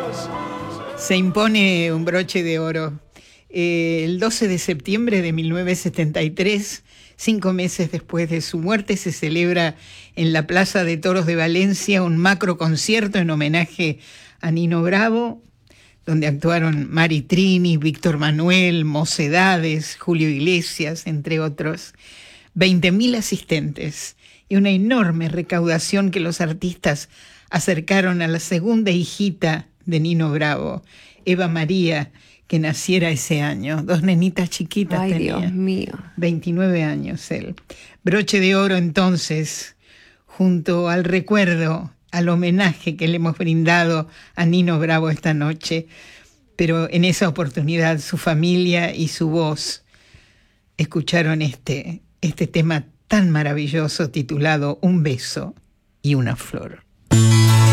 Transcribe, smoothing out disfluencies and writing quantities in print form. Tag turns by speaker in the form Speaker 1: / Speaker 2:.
Speaker 1: Se impone un broche de oro. El 12 de septiembre de 1973, 5 meses después de su muerte, se celebra en la Plaza de Toros de Valencia un macro concierto en homenaje a Nino Bravo, donde actuaron Mari Trini, Víctor Manuel, Mocedades, Julio Iglesias, entre otros. 20.000 asistentes y una enorme recaudación que los artistas acercaron a la segunda hijita de Nino Bravo, Eva María, que naciera ese año. 2 nenitas chiquitas tenía.
Speaker 2: Dios mío.
Speaker 1: 29 años él. Broche de oro entonces, junto al recuerdo, al homenaje que le hemos brindado a Nino Bravo esta noche. Pero en esa oportunidad su familia y su voz escucharon este tema tan maravilloso titulado Un beso y una flor.